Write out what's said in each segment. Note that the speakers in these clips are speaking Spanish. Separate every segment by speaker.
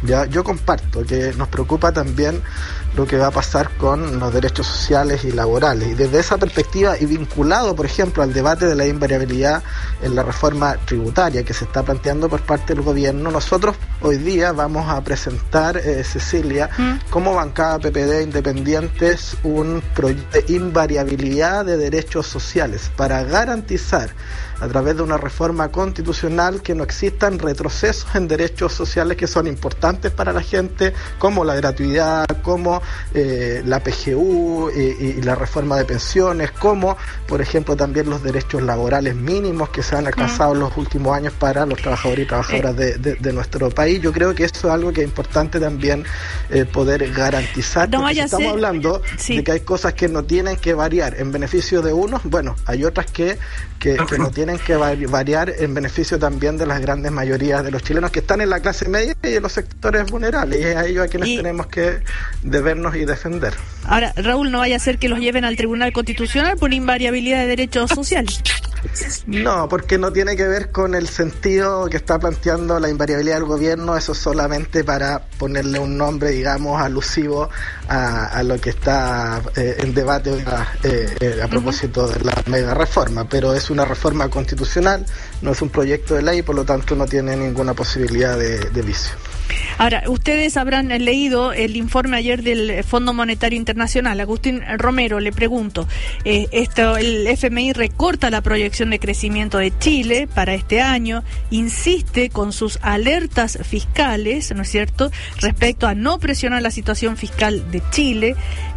Speaker 1: Ya, yo comparto que nos preocupa también lo que va a pasar con los derechos sociales y laborales. Y desde esa perspectiva, y vinculado, por ejemplo, al debate de la invariabilidad en la reforma tributaria que se está planteando por parte del gobierno, nosotros hoy día vamos a presentar, Cecilia, como bancada PPD Independientes, un proyecto de invariabilidad de derechos sociales para garantizar, a través de una reforma constitucional, que no existan retrocesos en derechos sociales que son importantes para la gente, como la gratuidad, como la PGU y la reforma de pensiones, como, por ejemplo, también los derechos laborales mínimos que se han alcanzado en los últimos años para los trabajadores y trabajadoras de nuestro país. Yo creo que eso es algo que es importante también poder garantizar, porque si estamos hablando de que hay cosas que no tienen que variar en beneficio de unos, bueno, hay otras que no tienen que variar en beneficio también de las grandes mayorías de los chilenos que están en la clase media y en los sectores vulnerables, y es a ellos a quienes tenemos que debernos y defender.
Speaker 2: Ahora, Raúl, no vaya a ser que los lleven al Tribunal Constitucional por invariabilidad de derechos sociales.
Speaker 1: No, porque no tiene que ver con el sentido que está planteando la invariabilidad del gobierno. Eso es solamente para ponerle un nombre, digamos, alusivo a lo que está en debate a propósito de la mega reforma, pero es una reforma constitucional, no es un proyecto de ley, por lo tanto no tiene ninguna posibilidad de vicio.
Speaker 2: Ahora, ustedes habrán leído el informe ayer del Fondo Monetario Internacional. Agustín Romero, le pregunto, el FMI recorta la proyección de crecimiento de Chile para este año, insiste con sus alertas fiscales, ¿no es cierto?, respecto a no presionar la situación fiscal de Chile,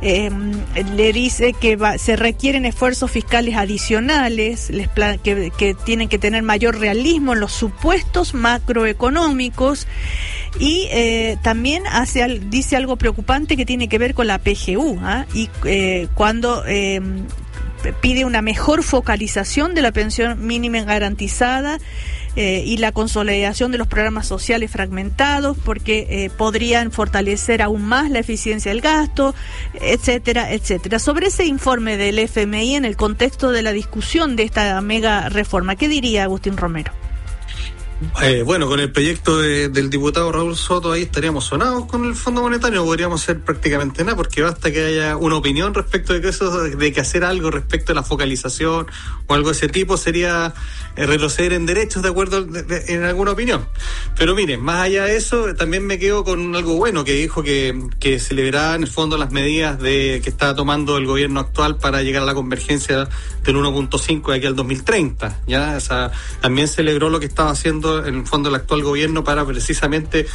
Speaker 2: le dice que se requieren esfuerzos fiscales adicionales, que tienen que tener mayor realismo en los supuestos macroeconómicos. Y también dice algo preocupante que tiene que ver con la PGU, y cuando pide una mejor focalización de la pensión mínima garantizada y la consolidación de los programas sociales fragmentados, porque podrían fortalecer aún más la eficiencia del gasto, etcétera, etcétera. Sobre ese informe del FMI en el contexto de la discusión de esta mega reforma, ¿qué diría Agustín Romero?
Speaker 3: Bueno, con el proyecto del diputado Raúl Soto ahí estaríamos sonados con el Fondo Monetario, no podríamos hacer prácticamente nada, porque basta que haya una opinión respecto de que eso, de que hacer algo respecto a la focalización o algo de ese tipo sería retroceder en derechos de acuerdo en alguna opinión. Pero miren, más allá de eso, también me quedo con algo bueno que dijo que celebraba en el fondo las medidas que está tomando el gobierno actual para llegar a la convergencia del 1.5 de aquí al 2030. ¿Ya? O sea, también celebró lo que estaba haciendo en el fondo el actual gobierno para precisamente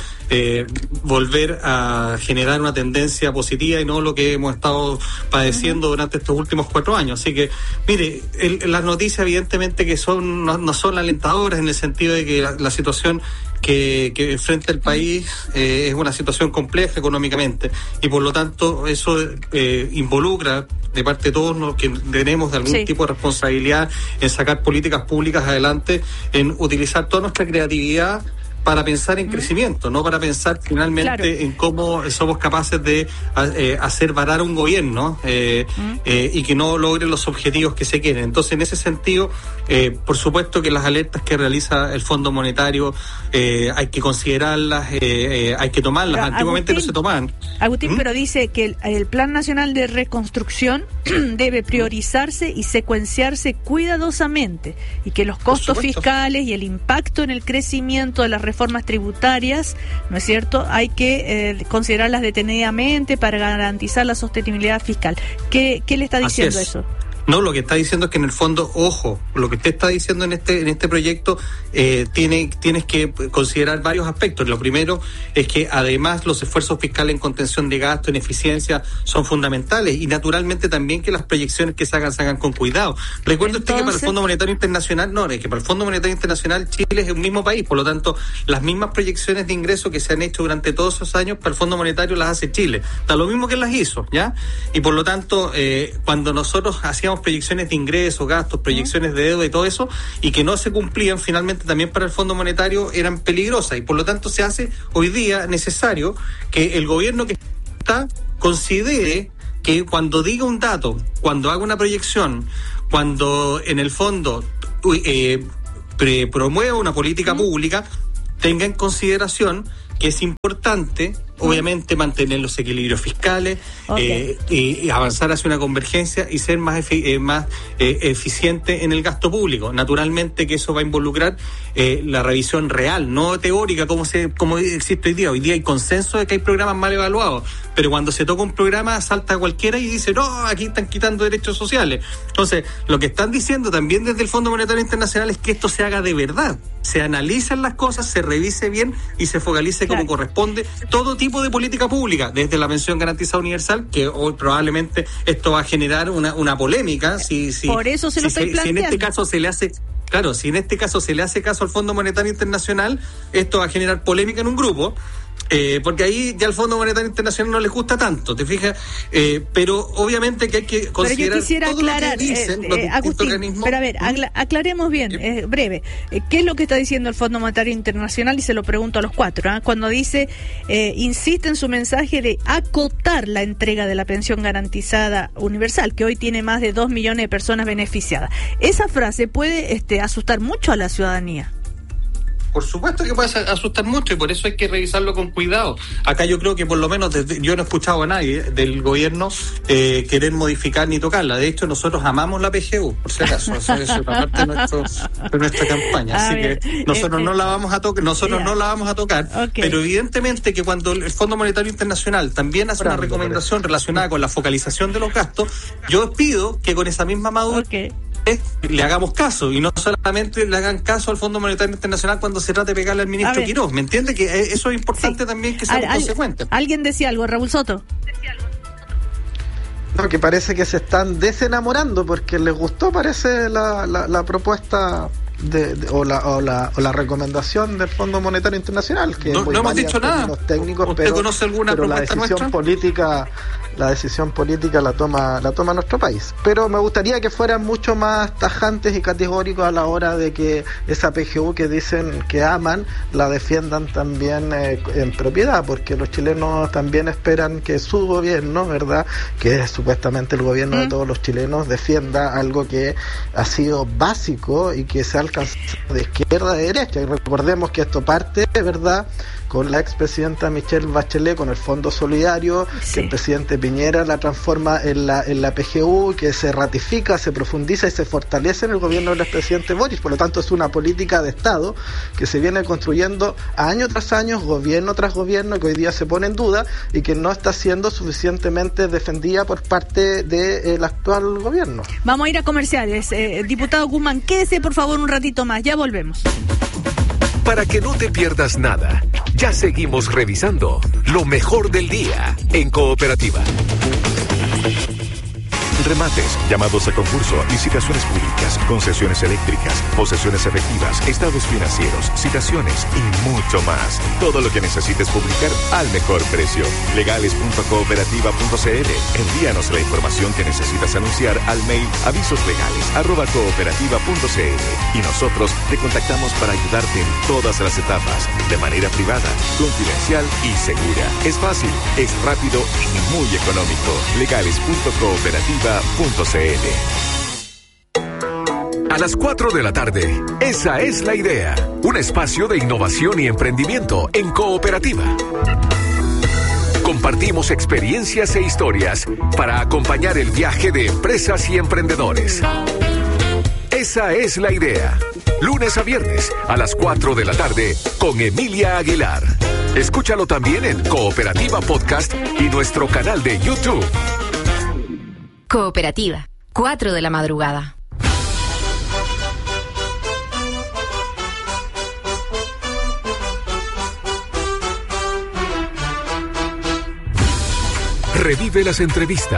Speaker 3: volver a generar una tendencia positiva y no lo que hemos estado padeciendo durante estos últimos 4 años. Así que, mire, las noticias evidentemente que no son alentadoras en el sentido de que la situación que enfrenta el país es una situación compleja económicamente, y por lo tanto eso involucra de parte de todos los que tenemos de algún tipo de responsabilidad en sacar políticas públicas adelante, en utilizar toda nuestra creatividad para pensar en crecimiento, no para pensar finalmente en cómo somos capaces de hacer varar un gobierno y que no logre los objetivos que se quieren. Entonces, en ese sentido, por supuesto que las alertas que realiza el Fondo Monetario hay que considerarlas, hay que tomarlas. Pero, antiguamente Agustín, no se tomaban.
Speaker 2: Agustín, pero dice que el Plan Nacional de Reconstrucción debe priorizarse y secuenciarse cuidadosamente, y que los costos fiscales y el impacto en el crecimiento de las reformas tributarias, ¿no es cierto?, hay que considerarlas detenidamente para garantizar la sostenibilidad fiscal. ¿Qué le está diciendo eso?
Speaker 3: No, lo que está diciendo es que en el fondo, ojo, lo que usted está diciendo en este proyecto, tienes que considerar varios aspectos. Lo primero es que además los esfuerzos fiscales en contención de gasto, en eficiencia, son fundamentales, y naturalmente también que las proyecciones que se hagan con cuidado. Recuerde usted que para el Fondo Monetario Internacional, es que para el Fondo Monetario Internacional Chile es un mismo país, por lo tanto, las mismas proyecciones de ingresos que se han hecho durante todos esos años para el Fondo Monetario las hace Chile. Da lo mismo que las hizo, ¿ya? Y por lo tanto, cuando nosotros hacíamos proyecciones de ingresos, gastos, proyecciones de deuda y todo eso, y que no se cumplían finalmente también para el Fondo Monetario, eran peligrosas, y por lo tanto se hace hoy día necesario que el gobierno que está considere que cuando diga un dato, cuando haga una proyección, cuando en el fondo promueva una política pública, tenga en consideración que es importante, obviamente, mantener los equilibrios fiscales, y avanzar hacia una convergencia y ser más eficiente en el gasto público. Naturalmente que eso va a involucrar la revisión real, no teórica como existe hoy día. Hoy día hay consenso de que hay programas mal evaluados, pero cuando se toca un programa salta cualquiera y dice, no, aquí están quitando derechos sociales. Entonces, lo que están diciendo también desde el Fondo Monetario Internacional es que esto se haga de verdad, se analicen las cosas, se revise bien y se focalice como corresponde todo tipo de política pública, desde la pensión garantizada universal, que hoy probablemente esto va a generar una polémica.
Speaker 2: Por eso se lo estoy planteando.
Speaker 3: Si en este caso se le hace... Claro, si en este caso se le hace caso al Fondo Monetario Internacional, esto va a generar polémica en un grupo, porque ahí ya al Fondo Monetario Internacional no les gusta tanto, ¿te fijas? Pero obviamente que hay que considerar. Pero yo quisiera aclarar,
Speaker 2: Agustín, pero a ver, aclaremos bien, breve. ¿Qué es lo que está diciendo el Fondo Monetario Internacional? Y se lo pregunto a los cuatro, cuando dice, insiste en su mensaje de acotar la entrega de la pensión garantizada universal, que hoy tiene más de 2 millones de personas beneficiadas. Esa frase puede asustar mucho a la ciudadanía.
Speaker 3: Por supuesto que puede asustar mucho y por eso hay que revisarlo con cuidado. Acá yo creo que por lo menos yo no he escuchado a nadie del gobierno querer modificar ni tocarla. De hecho, nosotros amamos la PGU, por si acaso. Eso es una parte de nuestra campaña. Así que nosotros no la vamos a tocar, okay. Pero evidentemente que cuando el Fondo Monetario Internacional también hace una recomendación relacionada con la focalización de los gastos, yo pido que con esa misma madurez le hagamos caso y no solamente le hagan caso al Fondo Monetario Internacional cuando se trate de pegarle al ministro Quiroz. ¿Me entiende? Que eso es importante también que seamos consecuentes.
Speaker 2: ¿Alguien decía algo? Raúl Soto.
Speaker 1: No, que parece que se están desenamorando porque les gustó, parece, la propuesta o la recomendación del Fondo Monetario Internacional, que
Speaker 3: no hemos dicho nada.
Speaker 1: Técnicos,
Speaker 3: ¿Usted conoce alguna propuesta nuestra?
Speaker 1: La decisión política la toma nuestro país. Pero me gustaría que fueran mucho más tajantes y categóricos a la hora de que esa PGU que dicen que aman, la defiendan también en propiedad, porque los chilenos también esperan que su gobierno, ¿verdad?, que es supuestamente el gobierno de todos los chilenos, defienda algo que ha sido básico y que se ha alcanzado de izquierda a derecha. Y recordemos que esto parte, ¿verdad?, con la expresidenta Michelle Bachelet, con el Fondo Solidario, que el presidente Piñera la transforma en la PGU, que se ratifica, se profundiza y se fortalece en el gobierno del expresidente Boric. Por lo tanto, es una política de Estado que se viene construyendo año tras año, gobierno tras gobierno, que hoy día se pone en duda y que no está siendo suficientemente defendida por parte del actual gobierno.
Speaker 2: Vamos a ir a comerciales. Diputado Guzmán, quédese por favor un ratito más, ya volvemos.
Speaker 4: Para que no te pierdas nada, ya seguimos revisando lo mejor del día en Cooperativa. Remates, llamados a concurso, licitaciones públicas, concesiones eléctricas, posesiones efectivas, estados financieros, citaciones y mucho más. Todo lo que necesites publicar al mejor precio. Legales.cooperativa.cl. Envíanos la información que necesitas anunciar al mail avisoslegales@cooperativa.cl y nosotros te contactamos para ayudarte en todas las etapas, de manera privada, confidencial y segura. Es fácil, es rápido y muy económico. Legales.cooperativa.cl. A las 4 de la tarde, esa es la idea. Un espacio de innovación y emprendimiento en Cooperativa. Compartimos experiencias e historias para acompañar el viaje de empresas y emprendedores. Esa es la idea. Lunes a viernes a las 4 de la tarde con Emilia Aguilar. Escúchalo también en Cooperativa Podcast y nuestro canal de YouTube.
Speaker 5: Cooperativa, 4 de la madrugada.
Speaker 4: Revive las entrevistas